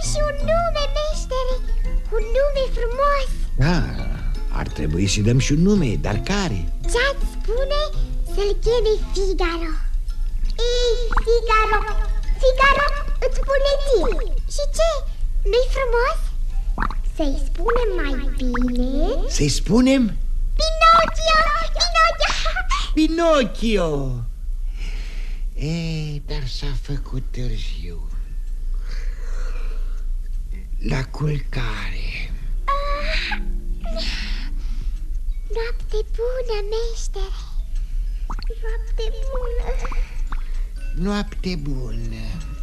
Și un nume, meștere, un nume frumos. Da, ar trebui să-i dăm și un nume, dar care? Ce-ați spune să-l cheme Figaro? Ei, Figaro, Figaro, îți spune ție. Și ce? Nu-i frumos? Să-i spunem mai bine? Să-i spunem? Pinocchio, Pinocchio. Pinocchio. Dar s-a făcut târziu. La culcare. Noapte bună, meștere. Noapte bună. Noapte bună.